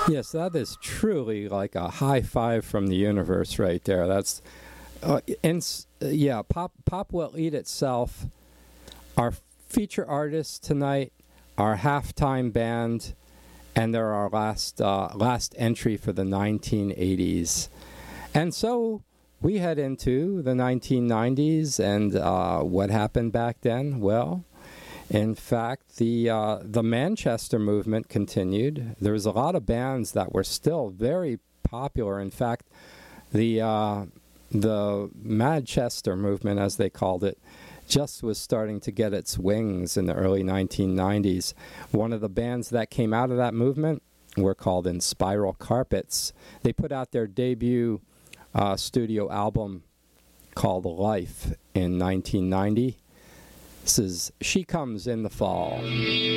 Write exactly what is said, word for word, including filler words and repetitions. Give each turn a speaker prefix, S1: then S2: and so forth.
S1: Yes, that is truly like a high five from the universe right there. That's, uh, and uh, yeah, Pop Pop Will Eat Itself. Our feature artists tonight, our halftime band, and they're our last uh, last entry for the nineteen eighties. And so we head into the nineteen nineties, and uh, what happened back then? Well, in fact, the uh, the Manchester movement continued. There was a lot of bands that were still very popular. In fact, the uh, the Manchester movement, as they called it, just was starting to get its wings in the early nineteen nineties. One of the bands that came out of that movement were called In Spiral Carpets. They put out their debut uh, studio album called Life in nineteen ninety. This is She Comes in the Fall.